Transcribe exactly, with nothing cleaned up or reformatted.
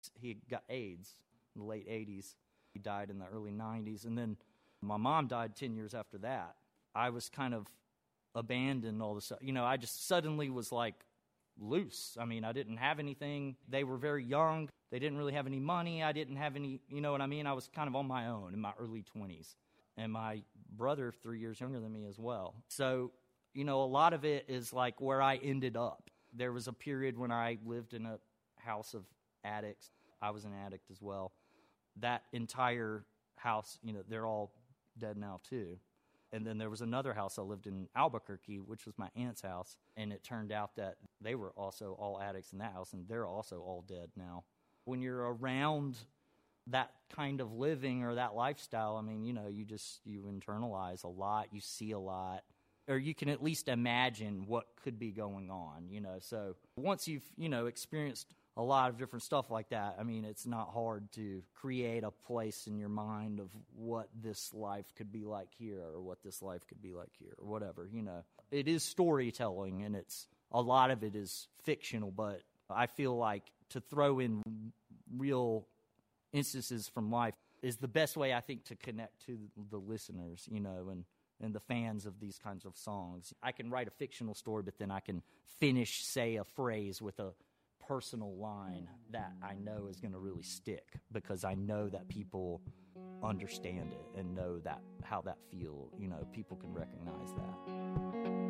He got AIDS in the late eighties. He died in the early nineties. And then my mom died ten years after that. I was kind of abandoned all this. You know, I just suddenly was like loose. I mean, I didn't have anything. They were very young. They didn't really have any money. I didn't have any, you know what I mean? I was kind of on my own in my early twenties. And my brother, three years younger than me as well. So, you know, a lot of it is like where I ended up. There was a period when I lived in a house of addicts. I was an addict as well. That entire house, you know, they're all dead now too. And then there was another house I lived in Albuquerque, which was my aunt's house. And it turned out that they were also all addicts in that house, and they're also all dead now. When you're around that kind of living or that lifestyle, I mean, you know, you just, you internalize a lot, you see a lot, or you can at least imagine what could be going on, you know. So once you've, you know, experienced a lot of different stuff like that, I mean, it's not hard to create a place in your mind of what this life could be like here or what this life could be like here or whatever, you know. It is storytelling, and it's, a lot of it is fictional, but I feel like to throw in real instances from life is the best way, I think, to connect to the listeners, you know, and, and the fans of these kinds of songs. I can write a fictional story, but then I can finish, say, a phrase with a personal line that I know is going to really stick because I know that people understand it and know that how that feel, you know, people can recognize that.